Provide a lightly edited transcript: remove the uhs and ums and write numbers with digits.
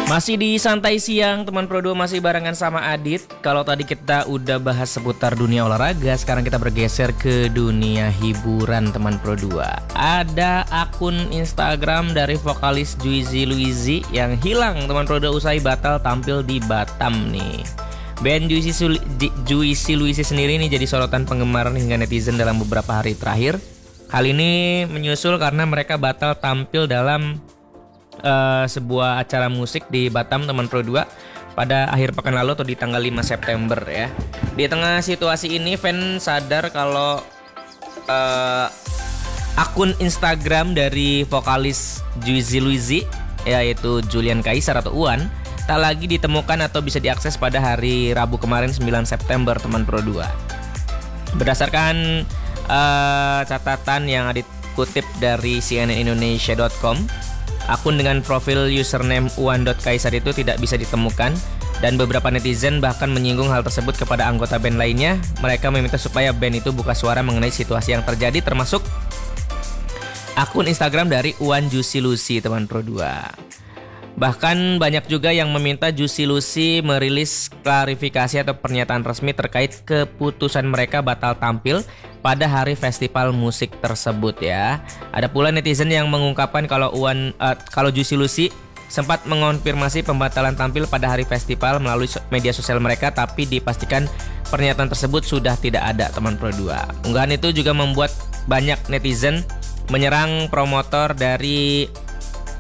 Masih di Santai Siang, teman Pro 2 masih barengan sama Adit. Kalau tadi kita udah bahas seputar dunia olahraga, sekarang kita bergeser ke dunia hiburan, teman Pro 2. Ada akun Instagram dari vokalis Juicy Luizy yang hilang, teman Pro 2, usai batal tampil di Batam nih. Band Juicy Luizy sendiri ini jadi sorotan penggemar hingga netizen dalam beberapa hari terakhir. Hal ini menyusul karena mereka batal tampil dalam sebuah acara musik di Batam, teman Pro 2, pada akhir pekan lalu atau di tanggal 5 September ya. Di tengah situasi ini, fans sadar kalau akun Instagram dari vokalis Juicy Luizy, yaitu Julian Kaisar atau Uwan, tak lagi ditemukan atau bisa diakses pada hari Rabu kemarin 9 September, teman Pro 2. Berdasarkan catatan yang dikutip dari cnnindonesia.com, akun dengan profil username uwan.kaisar itu tidak bisa ditemukan, dan beberapa netizen bahkan menyinggung hal tersebut kepada anggota band lainnya. Mereka meminta supaya band itu buka suara mengenai situasi yang terjadi, termasuk akun Instagram dari Uwan Juicy Luizy, teman Pro 2. Bahkan banyak juga yang meminta Juicy Luizy merilis klarifikasi atau pernyataan resmi terkait keputusan mereka batal tampil pada hari festival musik tersebut ya. Ada pula netizen yang mengungkapkan kalau Juicy Luizy sempat mengonfirmasi pembatalan tampil pada hari festival melalui media sosial mereka, tapi dipastikan pernyataan tersebut sudah tidak ada, teman Pro 2. Unggahan itu juga membuat banyak netizen menyerang promotor dari